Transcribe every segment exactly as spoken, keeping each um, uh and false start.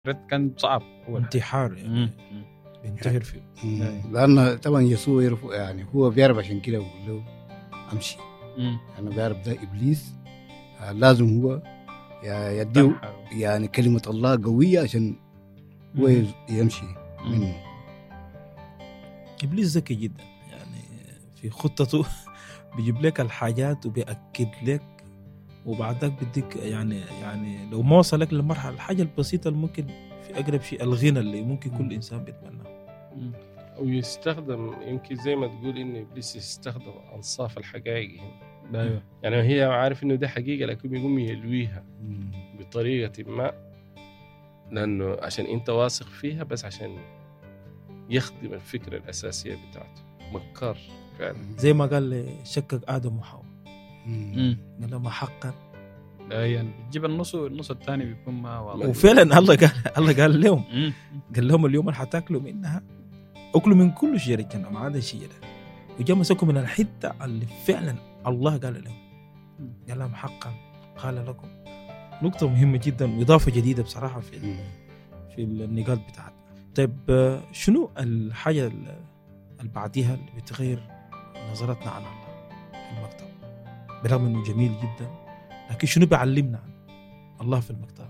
كان صعب هو انتحار يعني بينتحر فيه. لأن طبعا يسوع يعرف يعني هو بيعرف عشان كده يقول له أمشي. مم. أنا بيعرف ده إبليس لازم هو يديه يعني كلمة الله قوية عشان هو يمشي منه. إبليس ذكي جدا يعني في خطته بيجيب لك الحاجات وبيأكد لك وبعدك بدك يعني يعني لو ما وصلك للمرحلة الحاجة البسيطة اللي ممكن في أقرب شيء الغنى اللي ممكن كل إنسان بيتمناه. أو يستخدم يمكن زي ما تقول إن إبليس يستخدم أنصاف الحقائق هنا. أيوة. يعني هي عارف إنه ده حقيقة لكن بيقوم يلويها بطريقة ما لأنه عشان أنت واثق فيها بس عشان يخدم الفكرة الأساسية بتاعته. مكار فعلا زي ما قال شكك آدم وحواء قال ما حقا لا يعني بتجيب النص النص الثاني بيكون ما واضح. وفعلا الله قال الله قال لهم قال لهم اليوم اللي حتاكلوا منها أكلوا من كل شجرة الجنة ما عدا شجرة وجاء مسكوا من الحتة اللي فعلا الله قال لهم قال لهم حقا قال لكم. نقطة مهمة جدا وإضافة جديدة بصراحة في في النقاط بتاعتنا. طيب شنو الحاجة اللي بعديها اللي بتغير نظرتنا عن الله في المكتب برغم إنه جميل جدا لكن شنو بيعلمنا عن الله في المكتب؟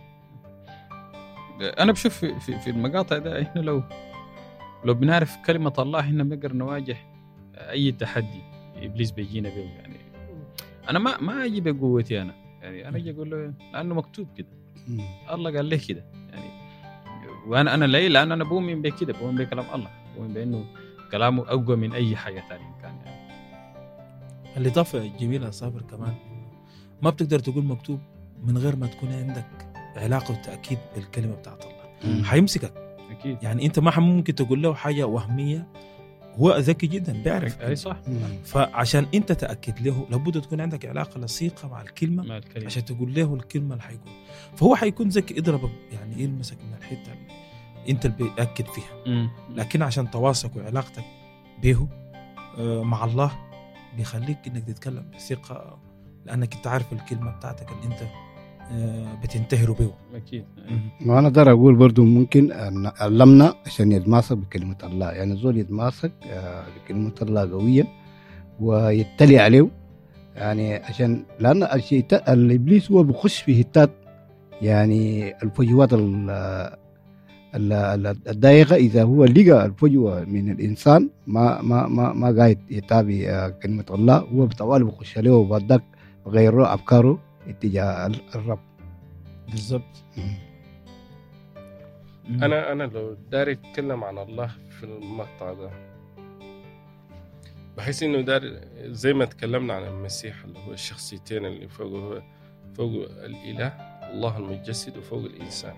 أنا بشوف في في, في المقاطع ده إحنا لو لو بنعرف كلمة الله إحنا بنقدر نواجه أي تحدي إبليس بيجينا به. يعني أنا ما ما أجي بقوتي أنا يعني أنا أجي أقول له لأنه مكتوب كده الله قال لي كده يعني وأنا أنا ليه لأن أنا بؤمن بكده بؤمن بكلام الله بؤمن بأنه كلامه أقوى من أي حاجة ثانية كان يعني. الإضافة الجميلة صابر كمان ما بتقدر تقول مكتوب من غير ما تكون عندك علاقة وتأكيد بالكلمة بتاعت الله. حيمسكك أكيد يعني أنت ما ممكن تقول له حاجة وهمية هو ذكي جدا بيعرف أي صح. فعشان أنت تأكد له لابد تكون عندك علاقة لصيقة مع الكلمة, مع الكلمة عشان تقول له الكلمة اللي حيقول فهو حيكون ذكي يضربك يعني يلمسك من الحتة اللي أنت اللي بيأكد فيها. م. لكن عشان تواصلك وعلاقتك به مع الله بيخليك إنك تتكلم بثقة لأنك أنت عارف الكلمة بتاعتك اللي أنت بتنتهروا به. أكيد. ما أنا دار أقول برضو ممكن أن علمنا عشان يتماسك بكلمة الله يعني زول يتماسك بكلمة الله قوية ويتلي عليه يعني عشان لأن الشيء الإبليس هو بخش في هتات يعني الفجوات الضيقة إذا هو لقى الفجوة من الإنسان ما ما ما ما قاعد يتابع كلمة الله هو بطوال بخش عليه وبعدك غيره أفكاره اتجاه الرب. بالضبط. أنا أنا لو داري أتكلم عن الله في المقطع ده بحس إنه دار زي ما تكلمنا عن المسيح اللي هو الشخصيتين اللي فوقه فوق الإله الله المتجسد وفوق الإنسان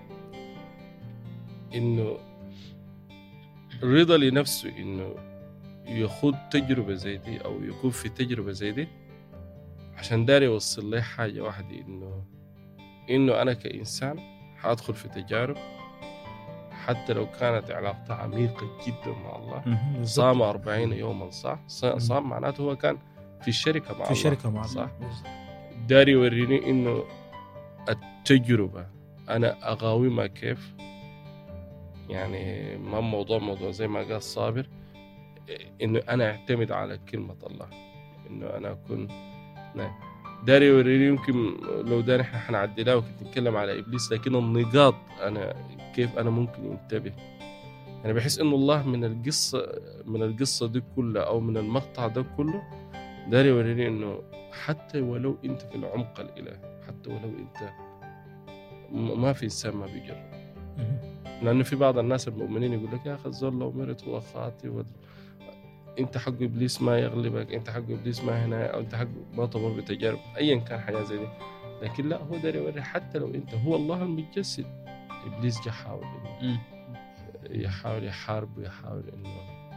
إنه الرضا لنفسه إنه يخوض تجربة زي دي أو يكون في تجربة زي دي عشان داري يوصل لي حاجة واحدة إنه إنه أنا كإنسان حأدخل في تجارب حتى لو كانت علاقتها عميقة جدا مع الله. صام أربعين يوما صح صام معناته هو كان في الشركة مع في الله الشركة مع صح الله. داري يوريني إنه التجربة أنا أقاومها كيف يعني ما موضوع موضوع زي ما قال صابر إنه أنا أعتمد على كلمة الله إنه أنا أكون داري يوريني يمكن لو داري إحنا حنعدلها وكنت نتكلم على إبليس لكن النقاط أنا كيف أنا ممكن ينتبه. أنا بحس إنه الله من القصة من القصة دي كلها أو من المقطع ده كله داري يوريني إنه حتى ولو أنت في العمق الإله حتى ولو أنت ما في إنسان ما بيجرب لأنه في بعض الناس المؤمنين يقول لك يا أخي الزول لو مرت هو خاطئ و... أنت حق إبليس ما يغلبك أنت حق إبليس ما هنا أو أنت حق ما تمر بتجارب أيا كان حياة زي دي. لكن لا هو داري يوري حتى لو أنت هو الله المتجسد إبليس جا حاول إنه يحاول يحارب ويحاول إنه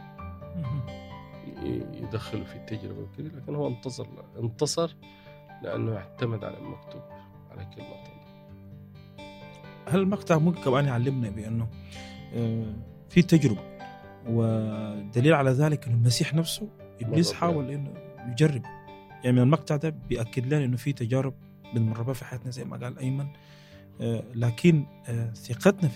يدخله في التجربة وكذا لكن هو انتصر انتصر لأنه اعتمد على المكتوب على كلمة الله. هل المقطع ممكن كمان يعلمنا بأنه في تجربة ودليل على ذلك أن المسيح نفسه إبليس حاول إنه يجرب يعني من المقطع ده بيأكد لنا إنه في تجارب بنمر بها في حياتنا زي ما قال أيمن آه، لكن آه، ثقتنا